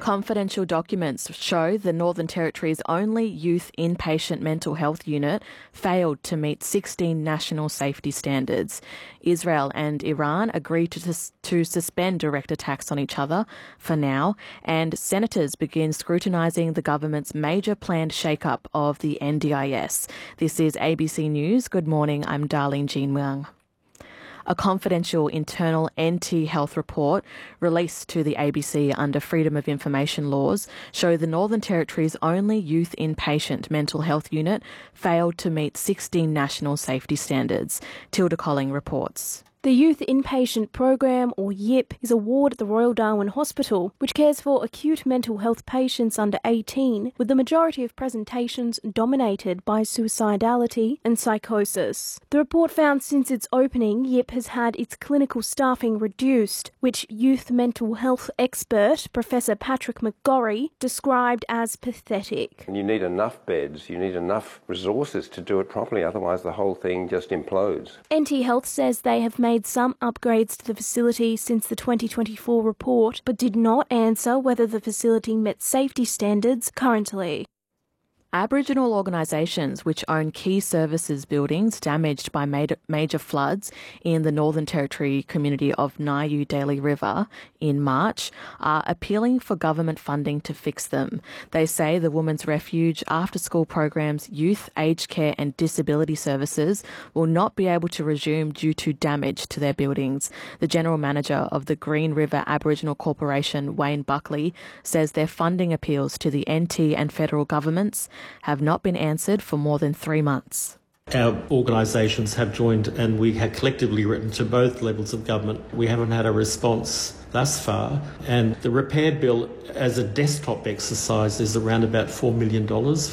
Confidential documents show the Northern Territory's only youth inpatient mental health unit failed to meet 16 national safety standards. Israel and Iran agreed to suspend direct attacks on each other for now, and senators begin scrutinising the government's major planned shake-up of the NDIS. This is ABC News. Good morning, I'm Darlene Jean Wang. A confidential internal NT Health report released to the ABC under Freedom of Information laws show the Northern Territory's only youth inpatient mental health unit failed to meet 16 national safety standards. Tilda Colling reports. The Youth Inpatient Program, or YIP, is a ward at the Royal Darwin Hospital, which cares for acute mental health patients under 18, with the majority of presentations dominated by suicidality and psychosis. The report found since its opening, YIP has had its clinical staffing reduced, which youth mental health expert Professor Patrick McGorry described as pathetic. You need enough beds, you need enough resources to do it properly, otherwise the whole thing just implodes. NT Health says they have made some upgrades to the facility since the 2024 report, but did not answer whether the facility met safety standards currently. Aboriginal organisations which own key services buildings damaged by major floods in the Northern Territory community of Niu Daly River in March are appealing for government funding to fix them. They say the Women's Refuge, after-school programs, youth, aged care and disability services will not be able to resume due to damage to their buildings. The General Manager of the Green River Aboriginal Corporation, Wayne Buckley, says their funding appeals to the NT and federal governments have not been answered for more than 3 months. Our organisations have joined and we have collectively written to both levels of government. We haven't had a response thus far, and the repair bill as a desktop exercise is around about $4 million